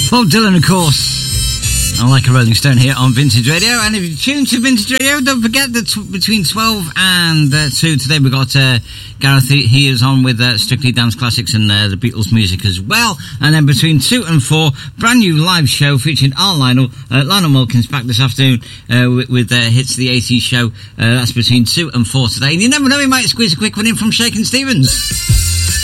Bob Dylan, of course. I like a Rolling Stone here on Vintage Radio. And if you tune to Vintage Radio, don't forget that between 12 and 2 today we've got Gareth. He is on with Strictly Dance Classics and the Beatles music as well. And then between 2 and 4, brand new live show featuring our Lionel Wilkins back this afternoon with Hits the 80s show. That's between 2 and 4 today. And you never know, he might squeeze a quick one in from Shakin' Stevens.